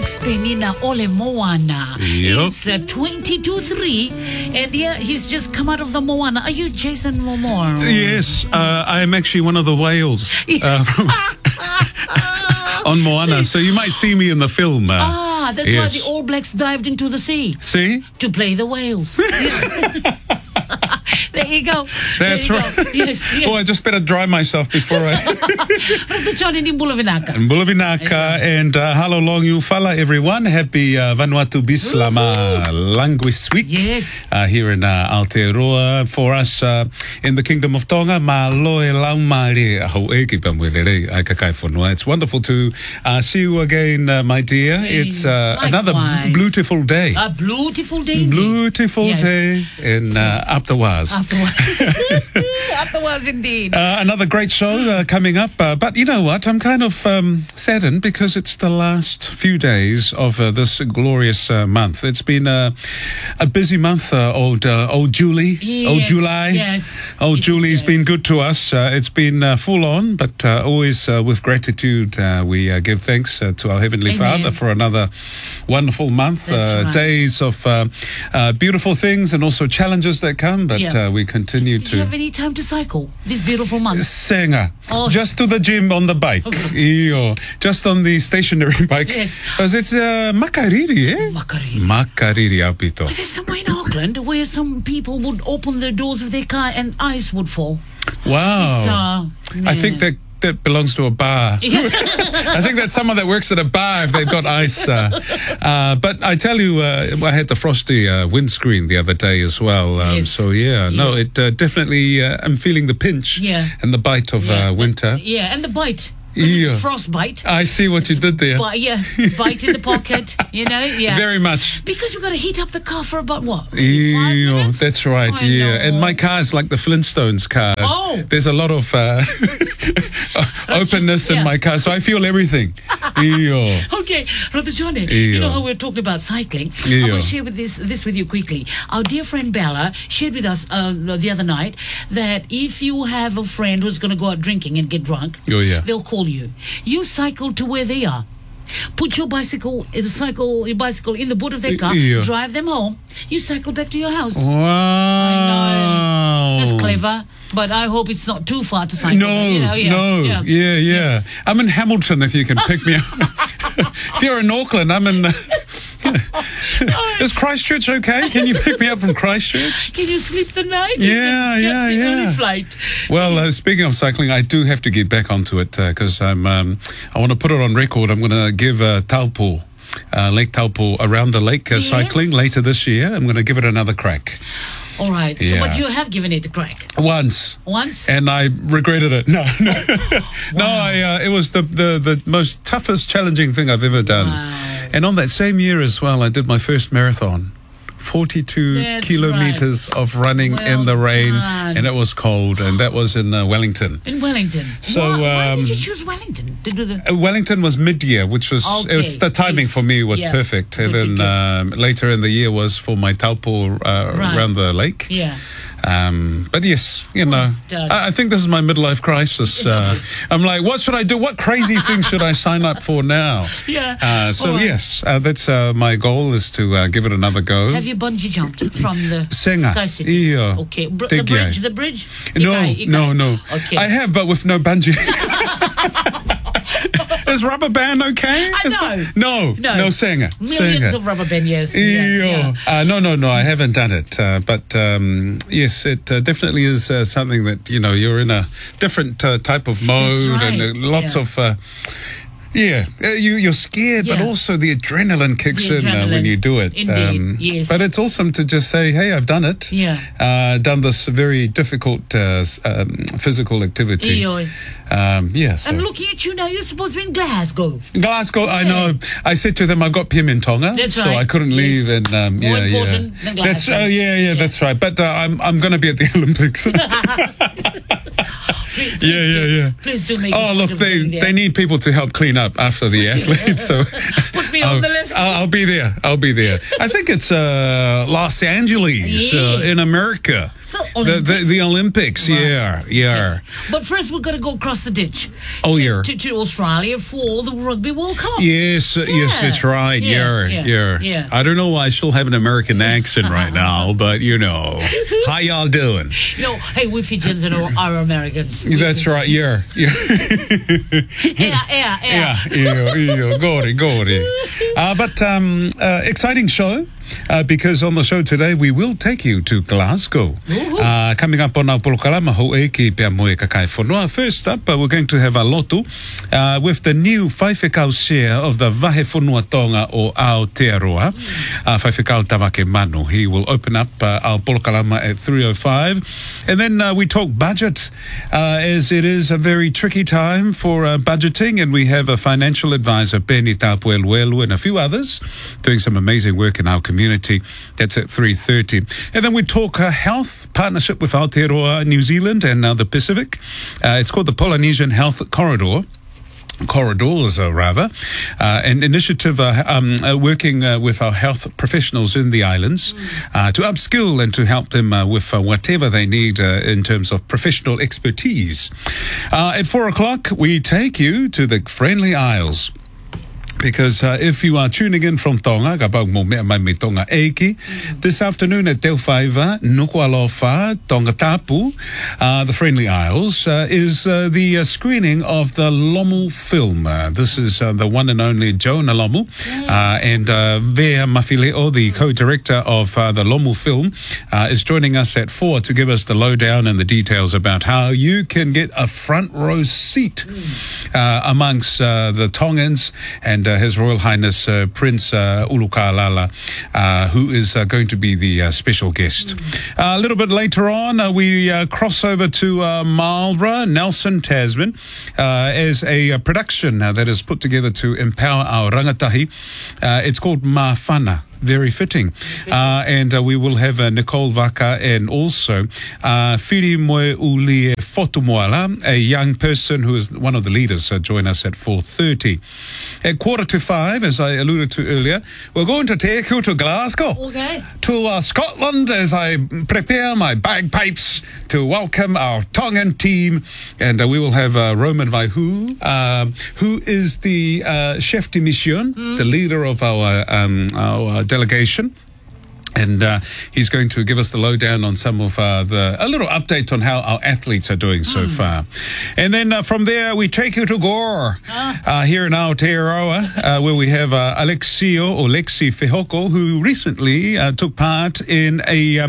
Penina Ole Moana. Yep. It's 22-3, and yeah, he's just come out of the Moana. Are you Jason Momoa? Yes, I am actually one of the whales on Moana, so you might see me in the film. That's yes. why the All Blacks dived into the sea. See? To play the whales. There you go. That's there you right. Go. Yes. Oh, I just better dry myself before I... Johnny in Bulavinaka. Bulavinaka, and halo long you fala, everyone. Happy Vanuatu Bislama Language Week. Yes. Here in Aotearoa. For us in the Kingdom of Tonga, it's wonderful to see you again, my dear. It's another beautiful day. A beautiful day. Beautiful yes. day in up the Waz. Up the Waz, indeed. Another great show coming up. But you know what? I'm kind of saddened because it's the last few days of this glorious month. It's been a busy month, old Julie. Yes, old July. Yes. Old Julie's been good to us. It's been full on, but always with gratitude we give thanks to our Heavenly Father for another wonderful month. Right. Days of beautiful things and also challenges that come, but we continue to... Do you have any time to cycle this beautiful month? Senga. Just to the gym on the bike. Okay. Just on the stationary bike. Yes. Because it's Makariri, eh? Makariri, Apito. Is there somewhere in Auckland where some people would open the doors of their car and ice would fall? Wow. I think that belongs to a bar. I think that's someone that works at a bar if they've got ice. But I tell you, I had the frosty windscreen the other day as well. So, no, it definitely, I'm feeling the pinch and the bite of winter. And the bite. Frostbite. I see what you did there. Bite in the pocket, Very much. Because we've got to heat up the car for about, 5 minutes? That's right, And my car is like the Flintstones cars. Oh. There's a lot of openness in my car, so I feel everything. Okay, Brother Johnny, you know how we're talking about cycling? I will share this with you quickly. Our dear friend Bella shared with us the other night that if you have a friend who's going to go out drinking and get drunk, they'll call you. You cycle to where they are. Put your bicycle in the boot of their car, drive them home. You cycle back to your house. Wow. I know. That's clever. But I hope it's not too far to cycle. No. I'm in Hamilton if you can pick me up. If you're in Auckland, I'm in... Is Christchurch okay? Can you pick me up from Christchurch? Can you sleep the night? Yeah. Flight. Well, speaking of cycling, I do have to get back onto it because I want to put it on record. I'm going to give Taupo, Lake Taupo, around the lake cycling later this year. I'm going to give it another crack. All right. Yeah. So, but you have given it a crack? Once. And I regretted it. No. It was the most toughest, challenging thing I've ever done. Wow. And on that same year as well, I did my first marathon. 42 kilometers of running in the rain, and it was cold, and that was in Wellington. In Wellington. So why did you choose Wellington to do the? Wellington was mid-year, which was it's the timing for me was perfect. And then later in the year was for my taupo around the lake. Yeah. But yes, I think this is my midlife crisis. I'm like, what should I do? What crazy thing should I sign up for now? Yes, that's my goal is to give it another go. Have you bungee jumped from the Sky City? Yeah. Okay. The bridge? No. Okay. I have, but with no bungee. Is rubber band okay? No, Senga. Millions of rubber band, yes. No, I haven't done it. But yes, it definitely is something that, you're in a different type of mode and lots of... you're scared, but also the adrenaline kicks in when you do it. Indeed, yes. But it's awesome to just say, hey, I've done it. Done this very difficult physical activity. I'm looking at you now. You're supposed to be in Glasgow. I know. I said to them, I've got Pim-in-Tonga, so I couldn't leave. And More important than Glasgow. That's right. But I'm going to be at the Olympics. Please do make look, they need people to help clean up after the athletes. So put me on the list. I'll be there. I think it's Los Angeles in America. The Olympics, right. Yeah. But first we've got to go across the ditch. To Australia for the Rugby World Cup. Yes, that's right. Yeah. I don't know why I still have an American accent right now, but how y'all doing? Hey, we're Fijians and are Americans. That's right. Yeah. Gori. But exciting show. Because on the show today, we will take you to Glasgow. Coming up on our Polokalama Ho'eki Pea Moe Kakai Whanua. First up, we're going to have a lotu with the new Whaiwhikau share of the Vahe Whanua Tonga o Aotearoa, Whaiwhikau Tawake Manu. He will open up our Polokalama at 3:05. And then we talk budget, as it is a very tricky time for budgeting, and we have a financial advisor, Penny Tapueluelu, and a few others doing some amazing work in our community. That's at 3:30. And then we talk health partnership with Aotearoa, New Zealand and the Pacific. It's called the Polynesian Health Corridors, an initiative working with our health professionals in the islands to upskill and to help them with whatever they need in terms of professional expertise. At 4:00, we take you to the Friendly Isles. Because if you are tuning in from Tonga, Tonga Eiki, this afternoon at Te Whaiva, Nuku'alofa, Tonga Tapu, the Friendly Isles, is the screening of the Lomu film. This is the one and only Jonah Lomu, and Vea Mafileo, the co-director of the Lomu film, is joining us at 4 to give us the lowdown and the details about how you can get a front row seat amongst the Tongans and His Royal Highness Prince Ulukalala, who is going to be the special guest. A little bit later on, we cross over to Marlborough, Nelson, Tasman, as a production that is put together to empower our rangatahi. It's called Mawhana. Very fitting. And we will have Nicole Vaka and also Whiri Moe Ulie Fotumoala, a young person who is one of the leaders, join us at 4:30. At 4:45, as I alluded to earlier, we're going to take you to Glasgow. Okay. To Scotland as I prepare my bagpipes to welcome our Tongan team. And we will have Roman Vaihu, who is the chef de mission, the leader of our delegation. And he's going to give us the lowdown on some of a little update on how our athletes are doing so far. And then from there, we take you to Gore, here in Aotearoa, where we have Lexi Fehoko, who recently took part in a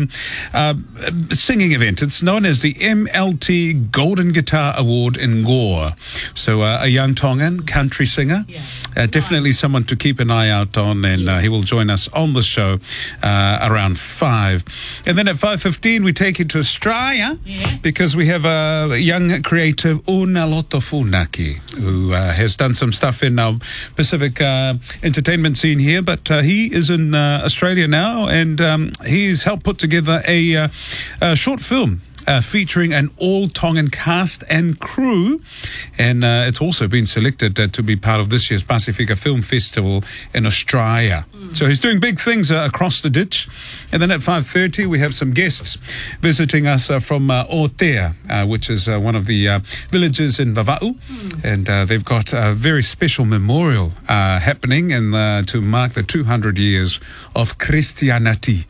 singing event. It's known as the MLT Golden Guitar Award in Gore. So a young Tongan country singer, definitely someone to keep an eye out on, and he will join us on the show around 5. And then at 5:15 we take you to Australia because we have a young creative, Unaloto Funaki, who has done some stuff in our Pacific entertainment scene here, but he is in Australia now, and he's helped put together a short film featuring an all-Tongan cast and crew, and it's also been selected to be part of this year's Pacifica Film Festival in Australia. So he's doing big things across the ditch. And then at 5:30 we have some guests visiting us from Otea, which is one of the villages in Vava'u, and they've got a very special memorial happening to mark the 200 years of Christianity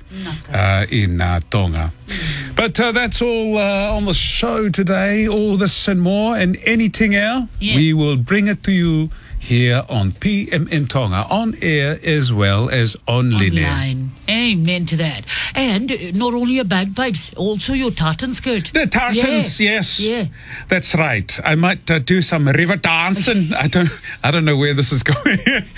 in Tonga. But that's all on the show today. All this and more, and anything else, we will bring it to you here on PMN Tonga, on air as well as online. Amen to that. And not only your bagpipes, also your tartan skirt. The tartans, yes. Yeah. That's right. I might do some river dancing. I don't know where this is going.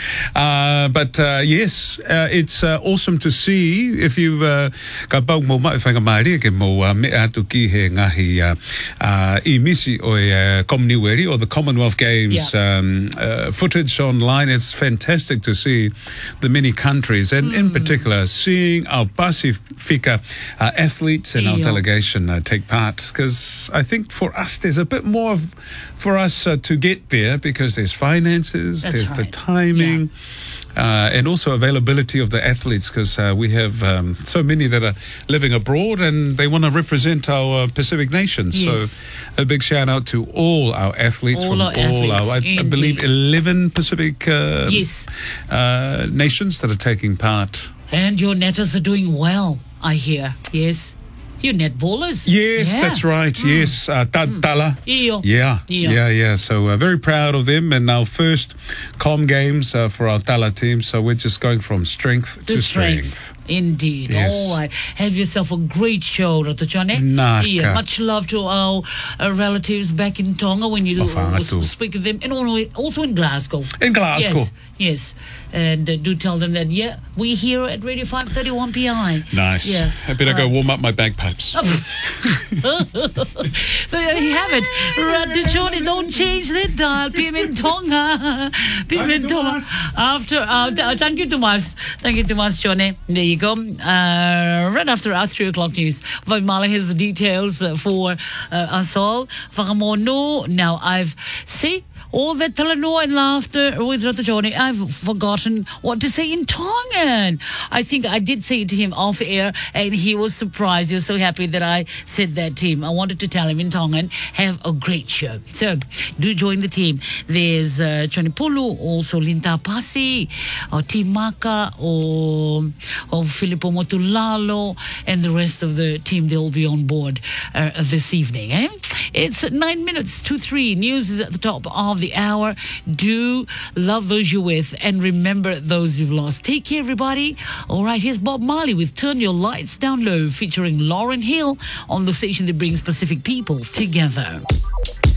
But yes, it's awesome to see. If you've got bau mo mai whanga maari ke mo me atu ki he ngahi I misi o Commonwealth or the Commonwealth Games footage online. It's fantastic to see the many countries, and in particular seeing our Pacifica athletes and our delegation take part, because I think for us there's a bit more for us to get there, because there's finances, there's the timing. and also availability of the athletes, because we have so many that are living abroad and they want to represent our Pacific nations. Yes. So a big shout out to all our athletes I believe 11 Pacific nations that are taking part. And your netters are doing well, I hear. Yes. You netballers. Yes, that's right. Yes, Tala. Yeah. So very proud of them, and our first Com Games for our Tala team. So we're just going from strength to strength. Indeed. Yes. All right. Have yourself a great show, Ratachane. Naka. Much love to our relatives back in Tonga when you speak with them, and also in Glasgow. In Glasgow. Yes. And do tell them that, we're here at Radio 531 PI. Nice. Yeah. I better go warm up my bagpipes. There you have it. Ratachone, don't change that dial. PM in Tonga. PM in Tonga. Thank you, Tomas. Thank you, Tomas, Johnny. There you go. Right after our 3 o'clock news. Vaimala has the details for us all. Whakamono. Now, all that talanoa and laughter with Ratachone, I've forgotten what to say in Tongan. I think I did say it to him off air, and he was surprised. He was so happy that I said that to him. I wanted to tell him in Tongan, have a great show. So, do join the team. There's Chonipulu, also Linta Pasi, or Timaka, or Filippo Motulalo, and the rest of the team. They'll be on board this evening. It's 9 minutes to 3. News is at the top of the hour. Do love those you're with and remember those you've lost. Take care, everybody. All right, here's Bob Marley with Turn Your Lights Down Low, featuring Lauryn Hill on the station that brings Pacific people together.